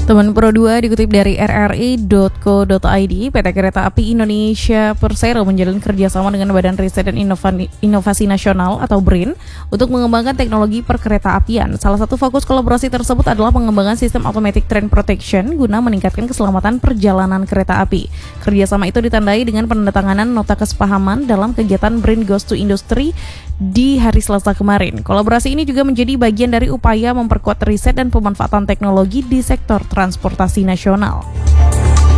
Teman Pro 2 dikutip dari rri.co.id, PT Kereta Api Indonesia Persero menjalin kerjasama dengan Badan Riset dan Inovasi Nasional atau BRIN untuk mengembangkan teknologi perkereta-apian. Salah satu fokus kolaborasi tersebut adalah pengembangan sistem automatic train protection guna meningkatkan keselamatan perjalanan kereta api. Kerjasama itu ditandai dengan penandatanganan nota kesepahaman dalam kegiatan BRIN Goes to Industry di hari Selasa kemarin. Kolaborasi ini juga menjadi bagian dari upaya memperkuat riset dan pemanfaatan teknologi di sektor transportasi nasional.